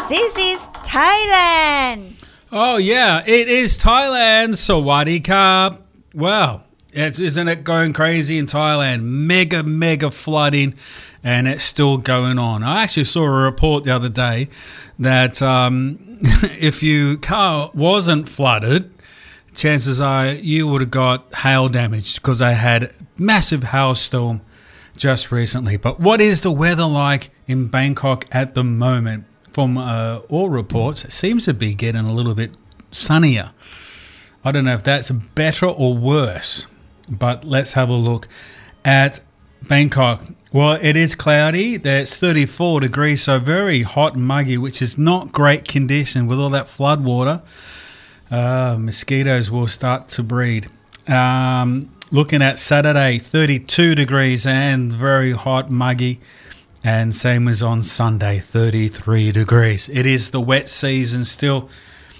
This is Thailand. Oh, yeah, it is Thailand. Sawadee Krap. Wow, isn't it going crazy in Thailand? Mega flooding, and it's still going on. I actually saw a report the other day that if your car wasn't flooded, chances are you would have got hail damage because I had massive hailstorm just recently. But what is the weather like in Bangkok at the moment? From all reports, it seems to be getting a little bit sunnier. I don't know if that's better or worse, but let's have a look at Bangkok. Well, it is cloudy. There's 34 degrees, so very hot and muggy, which is not great condition with all that flood water. Mosquitoes will start to breed. Looking at Saturday, 32 degrees and very hot, muggy. And same as on Sunday, 33 degrees. It is the wet season still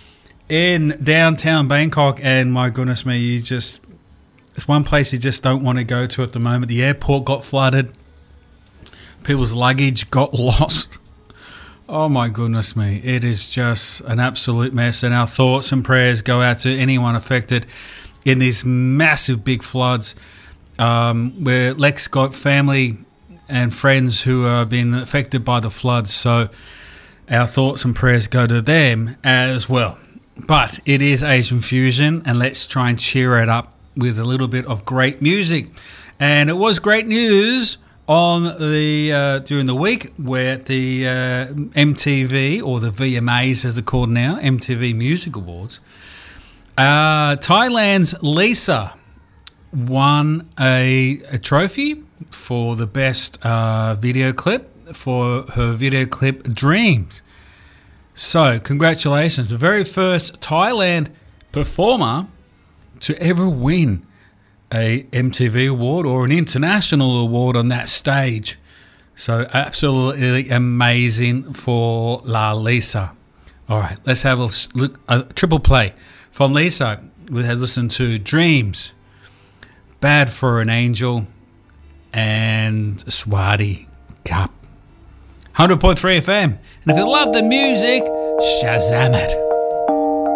in downtown Bangkok. And my goodness me, it's one place you just don't want to go to at the moment. The airport got flooded. People's luggage got lost. Oh my goodness me. It is just an absolute mess. And our thoughts and prayers go out to anyone affected in these massive big floods. Where Lex got family and friends who are being affected by the floods, so our thoughts and prayers go to them as well. But it is Asian Fusion, and let's try and cheer it up with a little bit of great music. And it was great news on the during the week where the MTV, or the VMAs as they're called now, MTV Music Awards, Thailand's Lisa won a trophy for the best video clip for her video clip Dreams. So congratulations, the very first Thailand performer to ever win a MTV award or an international award on that stage. So absolutely amazing for La Lisa. All right, let's have a triple play from Lisa, who has listened to Dreams, Bad for an Angel, and Sawadee Krap. 100.3 FM. And if you love the music, Shazam it.